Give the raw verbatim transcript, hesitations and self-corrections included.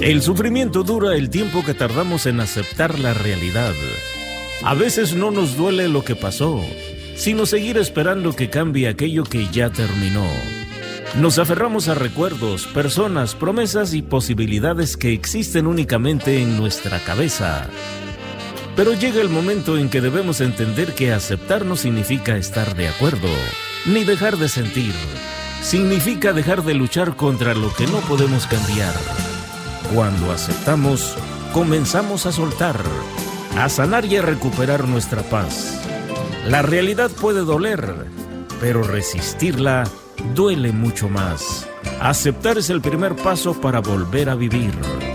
El sufrimiento dura el tiempo que tardamos en aceptar la realidad. A veces no nos duele lo que pasó, sino seguir esperando que cambie aquello que ya terminó. Nos aferramos a recuerdos, personas, promesas y posibilidades que existen únicamente en nuestra cabeza. Pero llega el momento en que debemos entender que aceptar no significa estar de acuerdo, ni dejar de sentir. Significa dejar de luchar contra lo que no podemos cambiar. Cuando aceptamos, comenzamos a soltar, a sanar y a recuperar nuestra paz. La realidad puede doler, pero resistirla duele mucho más. Aceptar es el primer paso para volver a vivir.